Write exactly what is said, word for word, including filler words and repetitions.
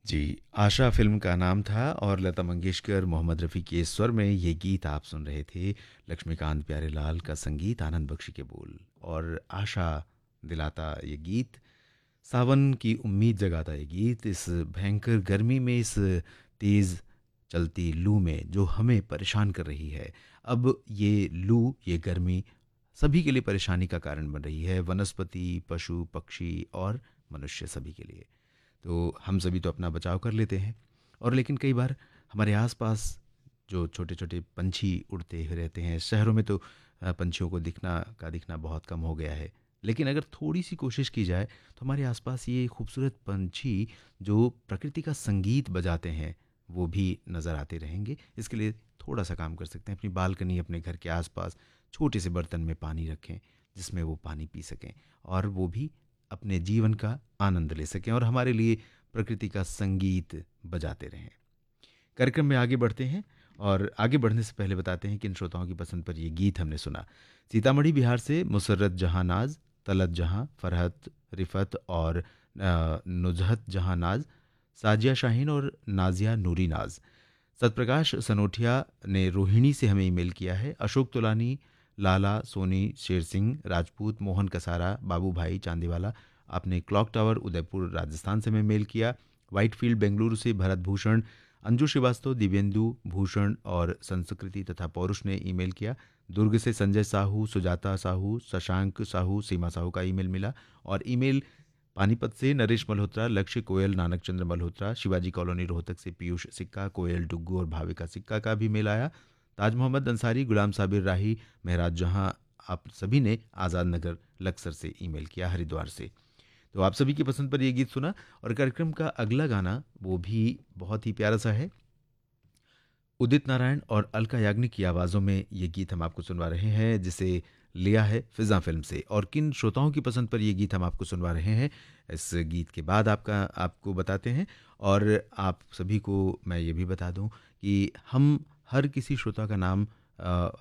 जी, आशा film का नाम था और लता मंगेशकर, मोहम्मद रफ़ी के स्वर में ये गीत आप सुन रहे थे। लक्ष्मीकांत प्यारेलाल का संगीत, आनंद बख्शी के बोल और आशा दिलाता ये गीत, सावन की उम्मीद जगाता ये गीत, इस भयंकर गर्मी में, इस तेज़ चलती लू में जो हमें परेशान कर रही है। अब ये लू, ये गर्मी सभी के लिए परेशानी का कारण बन रही है, वनस्पति, पशु, पक्षी और मनुष्य सभी के लिए। तो हम सभी तो अपना बचाव कर लेते हैं और लेकिन कई बार हमारे आसपास जो छोटे छोटे पंछी उड़ते हुए रहते हैं, शहरों में तो अ, पंछियों को दिखना का दिखना बहुत कम हो गया है, लेकिन अगर थोड़ी सी कोशिश की जाए तो हमारे आसपास ये खूबसूरत पंछी जो प्रकृति का संगीत बजाते हैं वो भी नज़र आते रहेंगे। इसके लिए थोड़ा सा काम कर सकते हैं, अपनी बालकनी, अपने घर के आसपास छोटे से बर्तन में पानी रखें जिसमें वो पानी पी सकें और वो भी अपने जीवन का आनंद ले सकें और हमारे लिए प्रकृति का संगीत बजाते रहें। कार्यक्रम में आगे बढ़ते हैं और आगे बढ़ने से पहले बताते हैं कि इन श्रोताओं की पसंद पर ये गीत हमने सुना। सीतामढ़ी बिहार से मुसर्रत जहां नाज, तलत जहां, फरहत, रिफत और अ, नुजहत जहां नाज, साजिया शाहीन और नाजिया नूरी नाज। सतप्रकाश सनोठिया ने रोहिणी से हमें ईमेल किया है। अशोक तुलानी, लाला सोनी, शेर सिंह राजपूत, मोहन कसारा, बाबू भाई चांदीवाला, आपने क्लॉक टावर उदयपुर राजस्थान से हमें मेल किया। वाइटफील्ड बेंगलुरु से भरत भूषण, अंजू श्रीवास्तव, दिव्येंदु भूषण और संस्कृति तथा पौरुष ने ईमेल किया। दुर्ग से संजय साहू, सुजाता साहू, शशांक साहू, सीमा साहू का ईमेल मिला और ईमेल पानीपत से नरेश मल्होत्रा, लक्ष्य कोयल, नानक चंद्र मल्होत्रा, शिवाजी कॉलोनी रोहतक से पीयूष सिक्का, कोयल डुग्गू और भाविका सिक्का का भी मेल आया। ताज मोहम्मद अंसारी, गुलाम साबिर राही, महराज जहां, आप सभी ने आज़ाद नगर लक्सर से ईमेल किया, हरिद्वार से। तो आप सभी की पसंद पर यह गीत सुना और कार्यक्रम का अगला गाना वो भी बहुत ही प्यारा सा है। उदित नारायण और अलका याग्निक की आवाज़ों में ये गीत हम आपको सुनवा रहे हैं, जिसे लिया है फिजा फिल्म से। और किन श्रोताओं की पसंद पर ये गीत हम आपको सुनवा रहे हैं, इस गीत के बाद आपका आपको बताते हैं। और आप सभी को मैं ये भी बता दूं कि हम हर किसी श्रोता का नाम अ,